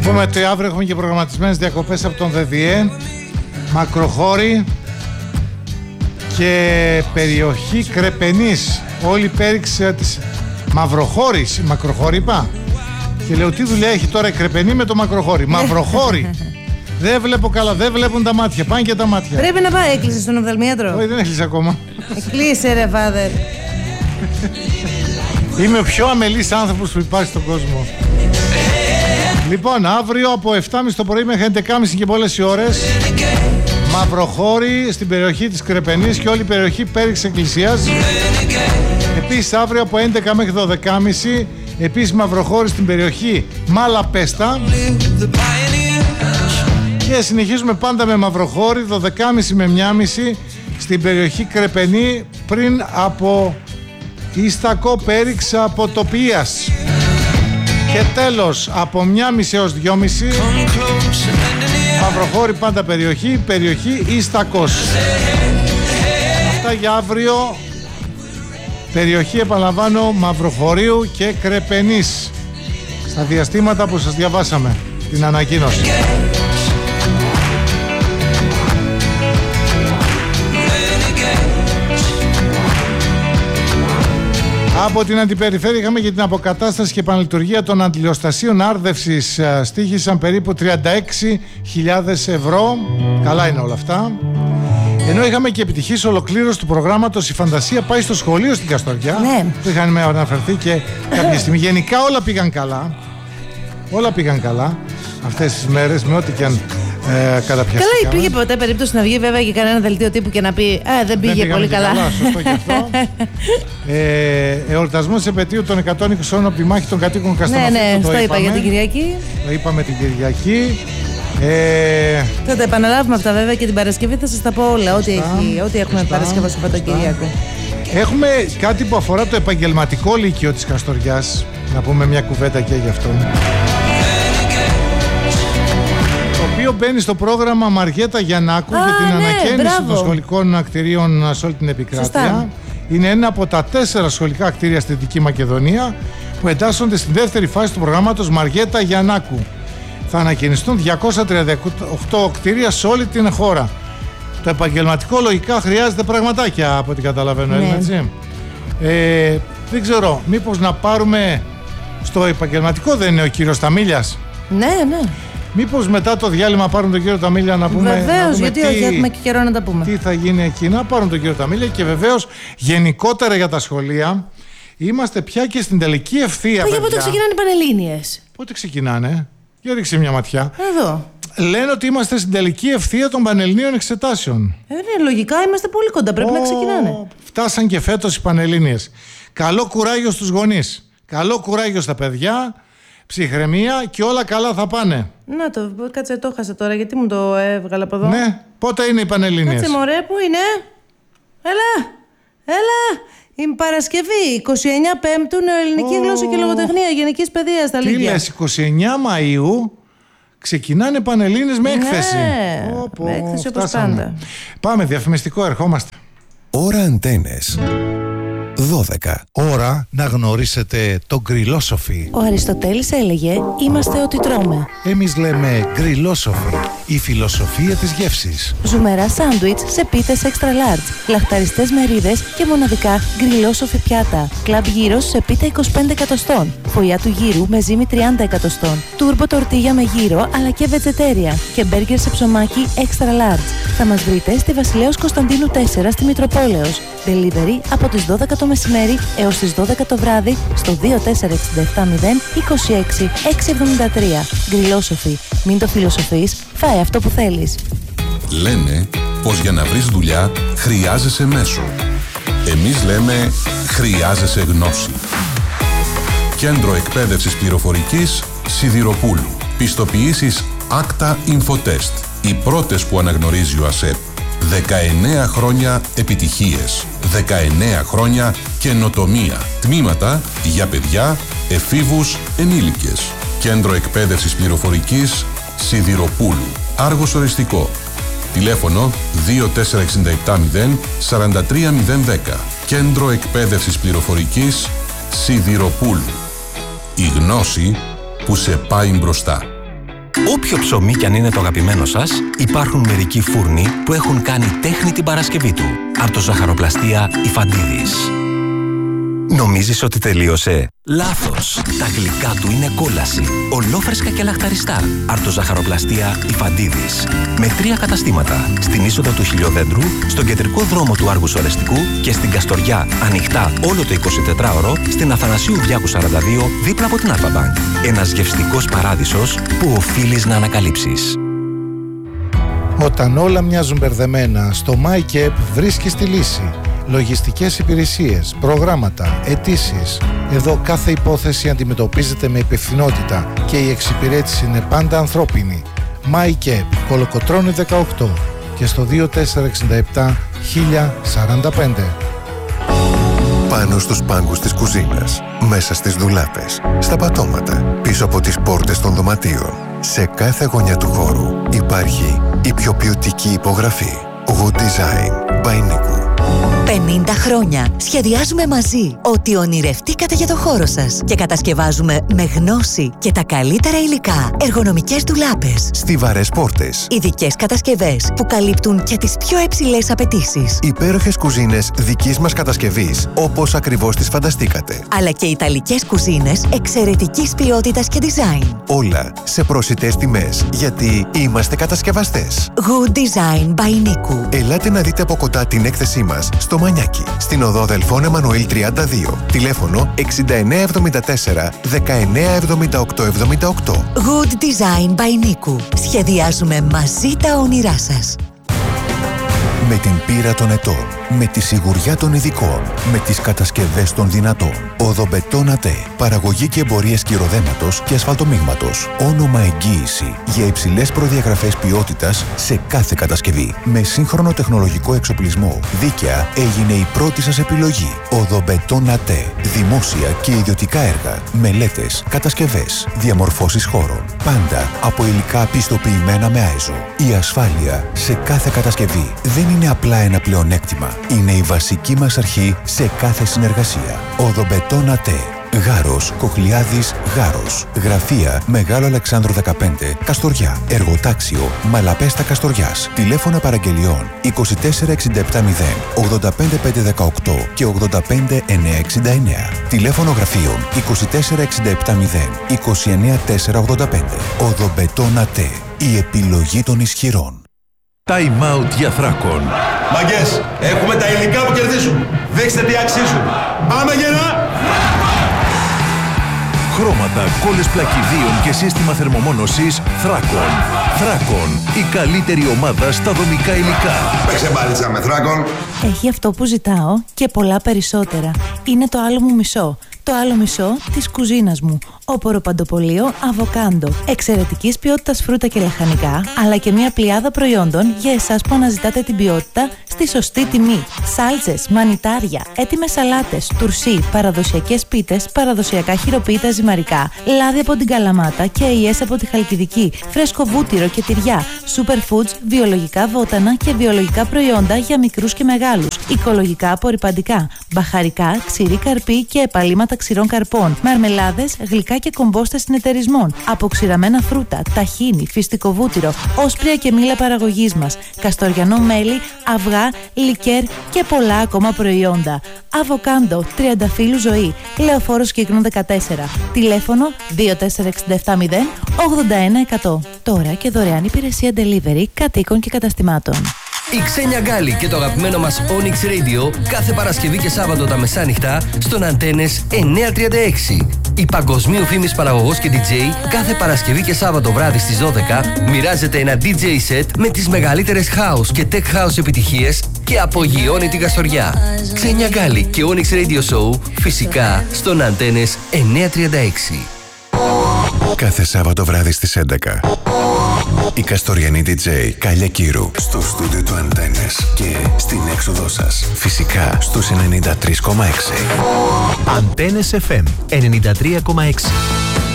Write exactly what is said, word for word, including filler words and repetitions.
πούμε ότι αύριο έχουμε και προγραμματισμένες διακοπές από τον ΔΔΕ, Μακροχώρη και περιοχή Κρεπενής. Όλη η πέριξη της Μαυροχώρης, Μακροχώρη είπα. Και λέω τι δουλειά έχει τώρα η Κρεπενή με το Μακροχώρη. Μαυροχώρη. Δεν βλέπω καλά, δεν βλέπουν τα μάτια. Πάνε και τα μάτια. Πρέπει να πάει, έκλεισε στον οφθαλμίατρο. Όχι, δεν έκλεισε ακόμα. Κλείσε ρε φάδερ. Είμαι ο πιο αμελής άνθρωπος που υπάρχει στον κόσμο. Λοιπόν, αύριο από επτά και μισή το πρωί μέχρι έντεκα και μισή και πολλές οι ώρες, Μαυροχώρη στην περιοχή της Κρεπενής και όλη η περιοχή πέριξη εκκλησίας. Επίσης αύριο από έντεκα μέχρι δώδεκα και μισή, επίσης Μαυροχώρη στην περιοχή Μάλαπέστα. Και συνεχίζουμε πάντα με Μαυροχώρη, δώδεκα και μισή με μία και μισή στην περιοχή Κρεπενή, πριν από Ίστακο πέριξα από τοπίας. Και τέλος από μία και μισή έως δύο και μισή Μαυροχώρη πάντα περιοχή, περιοχή Ίστακος. Αυτά για αύριο. Περιοχή επαναλαμβάνω Μαυροχωρίου και Κρεπενής, στα διαστήματα που σας διαβάσαμε την ανακοίνωση. Από την Αντιπεριφέρεια είχαμε και την αποκατάσταση και επαναλειτουργία των αντιλιοστασίων άρδευσης. Στοίχησαν περίπου τριάντα έξι χιλιάδες ευρώ. Καλά είναι όλα αυτά. Ενώ είχαμε και επιτυχής ολοκλήρωση του προγράμματος «Η Φαντασία πάει στο σχολείο» στην Καστοριά. Ναι. Που είχαν αναφερθεί και κάποια στιγμή. Γενικά όλα πήγαν καλά. Όλα πήγαν καλά αυτές τις μέρες, με ό,τι και αν ε, καταπιαστήκαμε. Καλά, υπήρχε ποτέ περίπτωση να βγει βέβαια και κανένα δελτίο τύπου και να πει «Ε, δεν πήγε δεν πολύ καλά». καλά. Σωστό και αυτό. ε, εορτασμός επετείου των εκατόν είκοσι χρόνων από τη μάχη των κατοίκων Καστανοφύλου. Ναι, ναι, το, το είπαμε. είπα για την Κυριακή. Το είπαμε την Κυριακή. Ε, θα τα επαναλάβουμε αυτά βέβαια και την Παρασκευή θα σας τα πω όλα. Ό,τι, έχει, ό,τι έχουμε Παρασκευά στο Σαββατοκύριακο. Έχουμε κάτι που αφορά το επαγγελματικό λύκειο της Καστοριάς. Να πούμε μια κουβέντα και γι' αυτό. Το οποίο μπαίνει στο πρόγραμμα Μαριέτα Γιαννάκου Α, για την ναι, ανακαίνιση μπράβο. των σχολικών κτηρίων σε όλη την επικράτεια. Σωστά. Είναι ένα από τα τέσσερα σχολικά κτίρια στη Δυτική Μακεδονία που εντάσσονται στην δεύτερη φάση του προγράμματος Μαριέτα Γιαννάκου. Θα ανακαινιστούν διακόσια τριάντα οκτώ κτίρια σε όλη την χώρα. Το επαγγελματικό λογικά χρειάζεται πραγματάκια από ό,τι καταλαβαίνω, ναι. έτσι. Ε, δεν ξέρω, μήπως να πάρουμε στο επαγγελματικό, δεν είναι ο κύριος Ταμίλιας? Ναι, ναι. Μήπως μετά το διάλειμμα πάρουν τον κύριο Ταμίλια να πούμε. Βεβαίως, γιατί τι, όχι, έχουμε και καιρό να τα πούμε. Τι θα γίνει εκεί, να πάρουν τον κύριο Ταμίλια και βεβαίως γενικότερα για τα σχολεία. Είμαστε πια και στην τελική ευθεία. Πού, για πότε ξεκινάνε οι Πανελλήνιες? Πότε ξεκινάνε? Για ρίξε μια ματιά. Εδώ. Λένε ότι είμαστε στην τελική ευθεία των Πανελληνίων εξετάσεων. Ε, ναι, λογικά είμαστε πολύ κοντά. Πρέπει oh, να ξεκινάνε. Φτάσαν και φέτος οι Πανελλήνιες. Καλό κουράγιο στους γονείς. Καλό κουράγιο στα παιδιά. Ψυχραιμία και όλα καλά θα πάνε. Να το, κάτσε, το χάσα τώρα. Γιατί μου το έβγαλα από εδώ? Ναι, πότε είναι οι Πανελλήνιες? Κάτσε μωρέ, πού είναι? Έλα, έλα. Η Παρασκευή, είκοσι εννέα Πέμπτου, νεοελληνική oh. γλώσσα και λογοτεχνία γενικής παιδείας στα Λύκεια. Τι λες, είκοσι εννέα Μαΐου ξεκινάνε Πανελλήνιες με έκθεση. Ναι, oh, με έκθεση όπως πάντα. Πάμε, διαφημιστικό, ερχόμαστε. Ώρα Αντένες. δώδεκα. Ώρα να γνωρίσετε το γκριλόσοφι. Ο Αριστοτέλης έλεγε «Είμαστε ό,τι τρώμε». Εμείς λέμε γκριλόσοφι, η φιλοσοφία της γεύσης. Ζουμερά σάντουιτς σε πίτες extra large, λαχταριστές μερίδες και μοναδικά γκριλόσοφι πιάτα. Κλαμπ γύρος σε πίτα είκοσι πέντε εκατοστών, φωλιά του γύρου με ζύμη τριάντα εκατοστών, τούρμπο τορτίγια με γύρο αλλά και βετζετέρια και μπέργκερ σε ψωμάκι extra large. Θα μας βρείτε στη Βασιλέως Κωνσταντίνου τέσσερα στη Μητροπόλεως. Delivery από τις δώδεκα το μεσημέρι έως τις δώδεκα το βράδυ στο δύο τέσσερα έξι επτά μηδέν είκοσι έξι εξακόσια εβδομήντα τρία. Γκριλόσοφι. Μην το φιλοσοφείς, φάε αυτό που θέλεις. Λένε πως για να βρεις δουλειά χρειάζεσαι μέσο. Εμείς λέμε χρειάζεσαι γνώση. Κέντρο Εκπαίδευσης Πληροφορικής Σιδηροπούλου. Πιστοποιήσεις Acta Infotest. Οι πρώτες που αναγνωρίζει ο ΑΣΕΠ. δεκαεννέα χρόνια επιτυχίες. δεκαεννέα χρόνια καινοτομία. Τμήματα για παιδιά, εφήβους, ενήλικες. Κέντρο Εκπαίδευσης Πληροφορικής Σιδηροπούλου. Άργος οριστικό. Τηλέφωνο δύο τέσσερα έξι επτά μηδέν τέσσερα τρία μηδέν δέκα. Κέντρο Εκπαίδευσης Πληροφορικής Σιδηροπούλου. Η γνώση που σε πάει μπροστά. Όποιο ψωμί κι αν είναι το αγαπημένο σας, υπάρχουν μερικοί φούρνοι που έχουν κάνει τέχνη την Παρασκευή του. Αρτοζαχαροπλαστεία Ιφαντίδης. Νομίζεις ότι τελείωσε? Λάθος! Τα γλυκά του είναι κόλαση. Ολόφρεσκα και λαχταριστά. Αρτοζαχαροπλαστεία Ιφαντίδης. Με τρία καταστήματα. Στην είσοδο του Χιλιοδέντρου, στον κεντρικό δρόμο του Άργους Ορεστικού και στην Καστοριά, ανοιχτά όλο το εικοσιτετράωρο, στην Αθανασίου Διάκου σαράντα δύο, δίπλα από την Αλφα-Μπανκ. Ένας γευστικός παράδεισος που οφείλεις να ανακαλύψεις. Όταν όλα μοιάζουν μπερδεμένα, στο MyCap βρίσκεις τη λύση. Λογιστικές υπηρεσίες, προγράμματα, αιτήσεις. Εδώ κάθε υπόθεση αντιμετωπίζεται με υπευθυνότητα και η εξυπηρέτηση είναι πάντα ανθρώπινη. MyCap, Κολοκοτρώνη δεκαοκτώ και στο δύο τέσσερα έξι επτά χίλια σαράντα πέντε. Πάνω στους πάγκους της κουζίνας, μέσα στις ντουλάπες, στα πατώματα, πίσω από τις πόρτες των δωματίων. Σε κάθε γωνιά του χώρου υπάρχει η πιο ποιοτική υπογραφή. Good Design by Niku. πενήντα χρόνια σχεδιάζουμε μαζί ό,τι ονειρευτήκατε για το χώρο σας και κατασκευάζουμε με γνώση και τα καλύτερα υλικά εργονομικές ντουλάπες, στιβαρές πόρτες, ειδικές κατασκευές που καλύπτουν και τις πιο υψηλές απαιτήσεις, υπέροχες κουζίνες δικής μας κατασκευής όπως ακριβώς τις φανταστήκατε, αλλά και ιταλικές κουζίνες εξαιρετικής ποιότητας και design. Όλα σε προσιτές τιμές, γιατί είμαστε κατασκευαστές. Good Design by Niku. Ελάτε να δείτε από κοντά την έκθεσή μας στο Μανιάκι, στην οδό Δελφών Εμμανουήλ τριάντα δύο. Τηλέφωνο εξήντα εννέα εβδομήντα τέσσερα δεκαεννέα εβδομήντα οκτώ εβδομήντα οκτώ. Good Design by Niku. Σχεδιάζουμε μαζί τα όνειρά σας. Με την πείρα των ετών, με τη σιγουριά των ειδικών, με τις κατασκευές των δυνατών. Οδομπετόν ΑΤΕ. Παραγωγή και εμπορίες κυροδέματος και ασφαλτομίγματος. Όνομα εγγύηση για υψηλές προδιαγραφές ποιότητας σε κάθε κατασκευή. Με σύγχρονο τεχνολογικό εξοπλισμό. Δίκαια έγινε η πρώτη σας επιλογή. Οδομπετόν ΑΤΕ. Δημόσια και ιδιωτικά έργα. Μελέτες, κατασκευές, διαμορφώσεις χώρων. Πάντα από υλικά πιστοποιημένα με άιζο. Η ασφάλεια σε κάθε κατασκευή δεν είναι απλά ένα πλεονέκτημα. Είναι η βασική μας αρχή σε κάθε συνεργασία. Οδομπετόν ΑΤΕ. Γάρος, Κοχλιάδης, Γάρος. Γραφεία Μεγάλο Αλεξάνδρου δεκαπέντε, Καστοριά. Εργοτάξιο Μαλαπέστα Καστοριάς. Τηλέφωνα παραγγελιών είκοσι τέσσερα εξήντα επτά μηδέν ογδόντα πέντε πεντακόσια δεκαοκτώ και ογδόντα πέντε εννιακόσια εξήντα εννέα. Τηλέφωνο γραφείων είκοσι τέσσερα εξήντα επτά μηδέν είκοσι εννέα τετρακόσια ογδόντα πέντε. Οδομπετόν ΑΤΕ. Η επιλογή των ισχυρών. Time out για Θράκον. Μαγκές, έχουμε τα υλικά που κερδίζουν. Δείξτε τι αξίζουν. Πάμε γεννά! Χρώματα, κόλλες πλακιδίων και σύστημα θερμομόνωσης Θράκον. Θράκον, η καλύτερη ομάδα στα δομικά υλικά. Παίξε μπάλιτσα με Θράκον. Έχει αυτό που ζητάω και πολλά περισσότερα. Είναι το άλλο μου μισό. Το άλλο μισό της κουζίνας μου. Οποροπαντοπολείο Αβοκάντο. Εξαιρετικής ποιότητας φρούτα και λαχανικά, αλλά και μια πλειάδα προϊόντων για εσάς που αναζητάτε την ποιότητα στη σωστή τιμή. Σάλτσες, μανιτάρια, έτοιμες σαλάτες, τουρσί, παραδοσιακές πίτες, παραδοσιακά χειροποίητα ζυμαρικά, λάδι από την Καλαμάτα και αειές από τη Χαλκιδική, φρέσκο βούτυρο και τυριά, superfoods, βιολογικά βότανα και βιολογικά προϊόντα για μικρούς και μεγάλους, οικολογικά απορρυπαντικά, μπαχαρικά, ξηρή καρπή και επαλήματα ξηρών καρπών, μαρμελάδες, γλυκά και κομπόστες συνεταιρισμών, αποξηραμένα φρούτα, ταχίνι, φυστικό βούτυρο, όσπρια και μήλα παραγωγής μας, καστοριανό μέλι, αυγά, λικέρ και πολλά ακόμα προϊόντα. Αβοκάντο, τριανταφύλου ζωή, Λεωφόρος Κύκνων δεκατέσσερα, τηλέφωνο δύο τέσσερα έξι επτά μηδέν ογδόντα ένα εκατό. Τώρα και δωρεάν υπηρεσία delivery κατοίκων και καταστημάτων. Η Ξένια Γκάλη και το αγαπημένο μας Onyx Radio κάθε Παρασκευή και Σάββατο τα μεσάνυχτα στον Αντένες εννιακόσια τριάντα έξι. Η παγκοσμίου φήμης παραγωγός και ντι τζέι κάθε Παρασκευή και Σάββατο βράδυ στις δώδεκα μοιράζεται ένα ντι τζέι set με τις μεγαλύτερες house και tech house επιτυχίες και απογειώνει την Καστοριά. Ξένια Γκάλη και Onyx Radio Show φυσικά στον Αντένες εννιακόσια τριάντα έξι. Κάθε Σάββατο βράδυ στις έντεκα. Η Καστοριανή ντι τζέι Κάλια Κύρου στο στούντιο του Αντένες και στην έξοδό σας. Φυσικά στους ενενήντα τρία κόμμα έξι. Αντένες εφ εμ ενενήντα τρία κόμμα έξι.